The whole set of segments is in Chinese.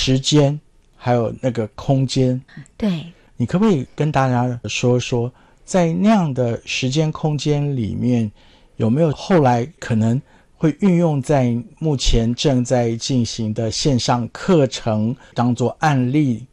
时间还有那个空间。 对， 你可不可以跟大家说说，在那样的时间空间里面，有没有后来可能会运用在目前正在进行的线上课程当作案例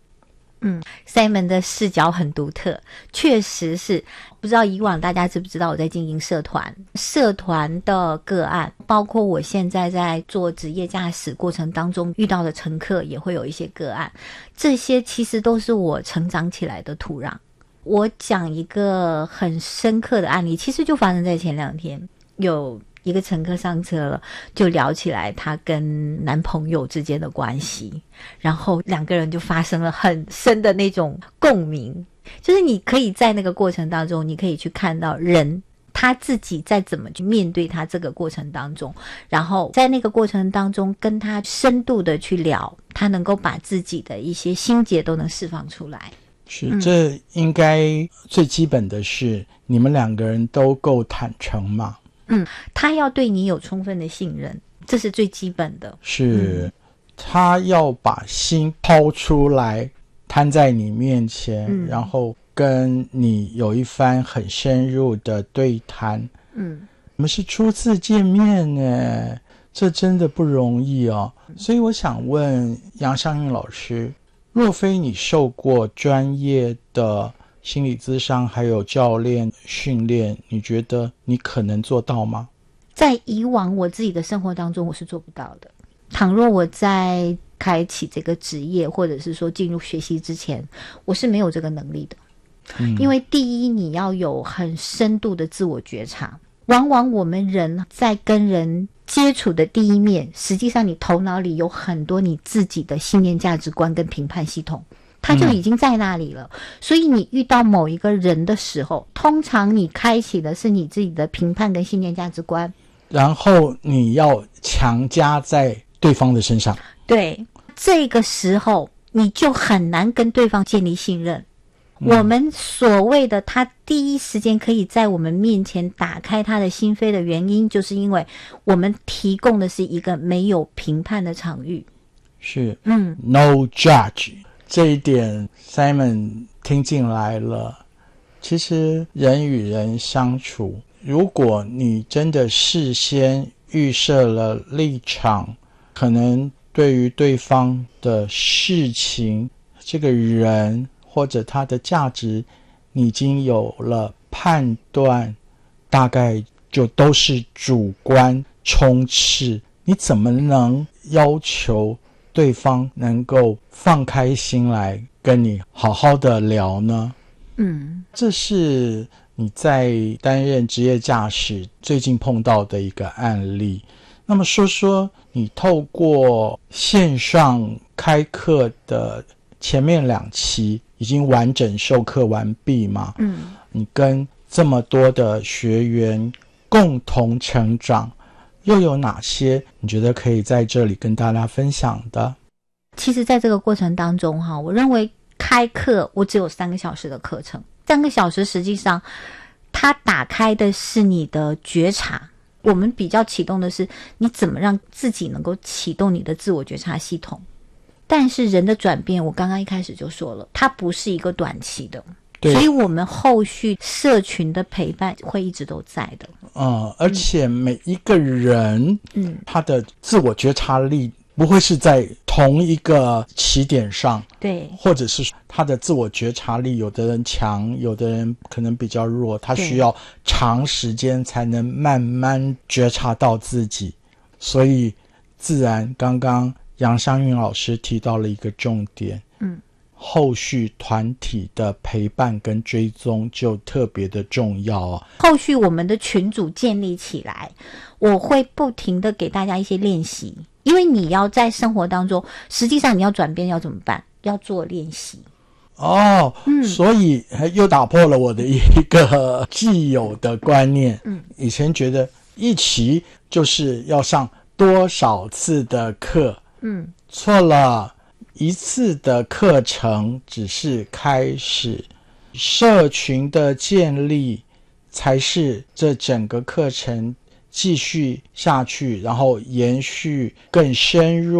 ？Simon 的视角很独特，确实是。不知道以往大家知不知道我在经营社团的个案，包括我现在在做职业驾驶过程当中遇到的乘客也会有一些个案，这些其实都是我成长起来的土壤。我讲一个很深刻的案例，其实就发生在前2天，有一个乘客上车了，就聊起来她跟男朋友之间的关系，然后2个人就发生了很深的那种共鸣。就是你可以在那个过程当中，你可以去看到人他自己在怎么去面对他这个过程当中，然后在那个过程当中跟他深度的去聊，他能够把自己的一些心结都能释放出来。 是，这应该最基本的是你们2个人都够坦诚嘛。 他要对你有充分的信任，这是最基本的。 是，他要把心抛出来摊在你面前，然后跟你有一番很深入的对谈。你们是初次见面呢，这真的不容易哦。所以我想问杨湘韵老师，若非你受过专业的心理咨商还有教练训练，你觉得你可能做到吗？ 在以往我自己的生活当中我是做不到的。倘若我在开启这个职业或者是说进入学习之前，我是没有这个能力的。因为第一，你要有很深度的自我觉察。往往我们人在跟人接触的第一面，实际上你头脑里有很多你自己的信念价值观跟评判系统，它就已经在那里了。所以你遇到某一个人的时候，通常你开启的是你自己的评判跟信念价值观， 然后你要强加在对方的身上。 对，这个时候你就很难跟对方建立信任。我们所谓的他第一时间可以在我们面前打开他的心扉的原因，就是因为我们提供的是一个没有评判的场域。 是，no judge， 这一点 Simon 听进来了。其实人与人相处，如果你真的事先预设了立场，可能对于对方的事情，这个人或者他的价值，你已经有了判断，大概就都是主观充斥。你怎么能要求对方能够放开心来跟你好好的聊呢？这是你在担任职业驾驶最近碰到的一个案例。那么说说你透过线上开课的前面2期已经完整授课完毕吗？你跟这么多的学员共同成长，又有哪些你觉得可以在这里跟大家分享的？ 其实在这个过程当中我认为开课我只有3个小时的课程，3个小时实际上它打开的是你的觉察。我们比较启动的是你怎么让自己能够启动你的自我觉察系统。但是人的转变，我刚刚一开始就说了，它不是一个短期的，所以我们后续社群的陪伴会一直都在的。 而且每一个人，他的自我觉察力不会是在同一个起点上， 对， 或者是他的自我觉察力，有的人强，有的人可能比较弱，他需要长时间才能慢慢觉察到自己。所以自然刚刚杨湘韵老师提到了一个重点，后续团体的陪伴跟追踪就特别的重要后续我们的群组建立起来，我会不停的给大家一些练习，因为你要在生活当中，实际上你要转变要怎么办？要做练习。 所以又打破了我的一个既有的观念。以前觉得一期就是要上多少次的课，错了，一次的课程只是开始，社群的建立才是这整个课程继续下去，然后延续更深入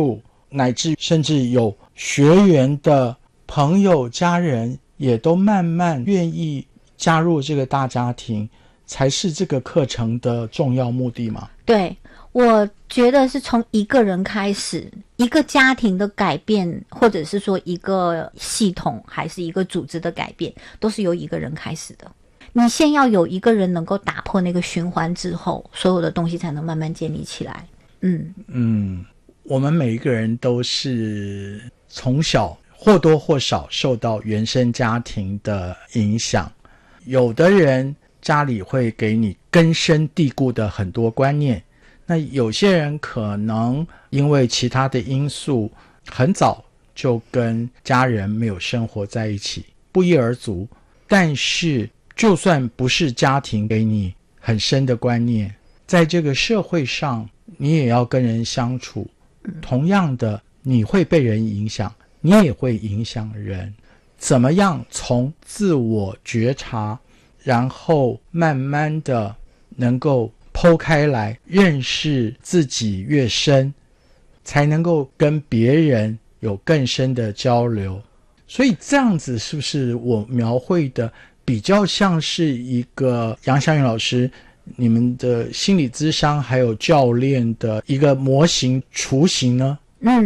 乃至甚至有学员的朋友家人也都慢慢愿意加入这个大家庭，才是这个课程的重要目的吗？ 对，我觉得是从一个人开始，一个家庭的改变，或者是说一个系统还是一个组织的改变，都是由一个人开始的。你先要有一个人能够打破那个循环之后，所有的东西才能慢慢建立起来。 我们每一个人都是从小或多或少受到原生家庭的影响，有的人家里会给你根深蒂固的很多观念，那有些人可能因为其他的因素很早就跟家人没有生活在一起，不一而足。但是就算不是家庭给你很深的观念，在这个社会上你也要跟人相处，同样的你会被人影响，你也会影响人。怎么样从自我觉察，然后慢慢的能够剖开来认识自己越深，才能够跟别人有更深的交流。所以这样子是不是我描绘的比较像是一个杨祥云老师你们的心理咨商还有教练的一个模型雏形呢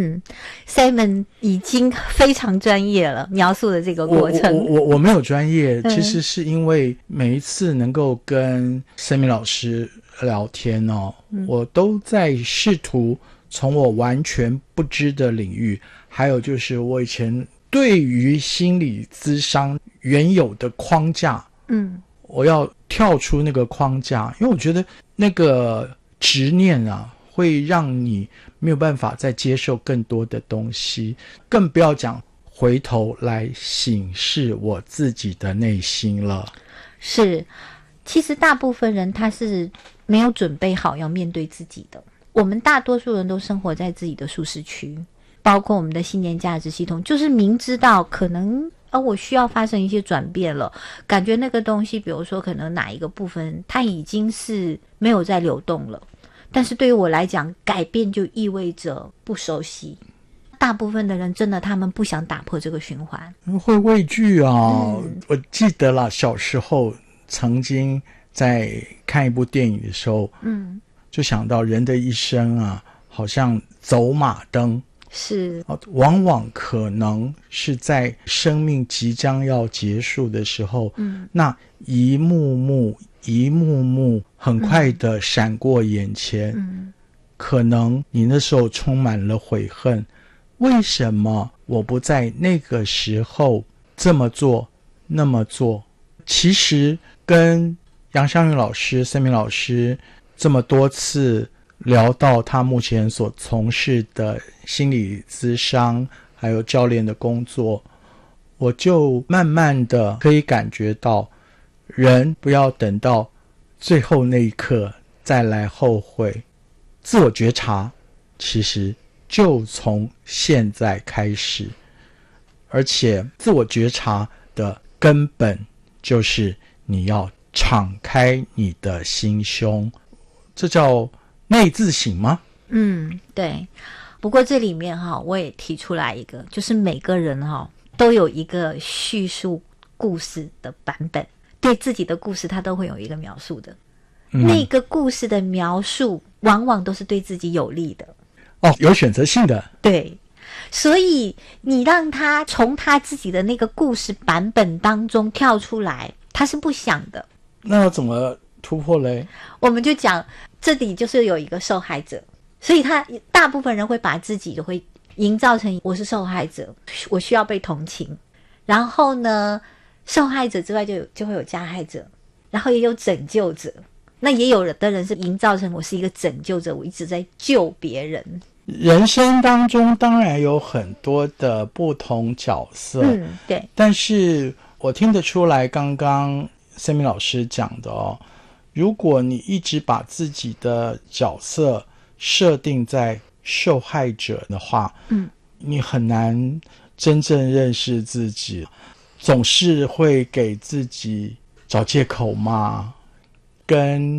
？Simon 已经非常专业了，描述的这个过程。 我没有专业，其实是因为每一次能够跟森明老师聊天我都在试图从我完全不知的领域，还有就是我以前对于心理咨商原有的框架，我要跳出那个框架，因为我觉得那个执念会让你没有办法再接受更多的东西，更不要讲回头来省视我自己的内心了。 是，其实大部分人他是没有准备好要面对自己的。我们大多数人都生活在自己的舒适区，包括我们的信念价值系统，就是明知道可能我需要发生一些转变了，感觉那个东西比如说可能哪一个部分它已经是没有在流动了，但是对于我来讲，改变就意味着不熟悉。大部分的人真的他们不想打破这个循环， 会畏惧我记得了小时候曾经在看一部电影的时候就想到人的一生好像走马灯， 是往往可能是在生命即将要结束的时候那一幕幕很快的闪过眼前可能你那时候充满了悔恨，为什么我不在那个时候这么做那么做。其实跟杨祥云老师森明老师这么多次聊到他目前所从事的心理咨商还有教练的工作，我就慢慢的可以感觉到，人不要等到最后那一刻再来后悔，自我觉察其实就从现在开始，而且自我觉察的根本就是你要敞开你的心胸，这叫内自省吗？ 对。不过这里面我也提出来一个，就是每个人都有一个叙述故事的版本，对自己的故事他都会有一个描述的，那个故事的描述往往都是对自己有利的有选择性的。 对，所以你让他从他自己的那个故事版本当中跳出来，他是不想的。 那要怎么突破嘞？ 我们就讲这里就是有一个受害者，所以他大部分人会把自己就会营造成我是受害者，我需要被同情，然后呢受害者之外就会有加害者，然后也有拯救者，那也有的人是营造成我是一个拯救者，我一直在救别人。 人生当中当然有很多的不同角色对， 但是我听得出来刚刚森明老师讲的如果你一直把自己的角色设定在受害者的话你很难真正认识自己，总是会给自己找借口嘛，跟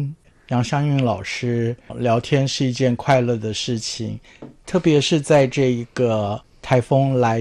杨湘韵老师聊天是一件快乐的事情，特别是在这一个台风来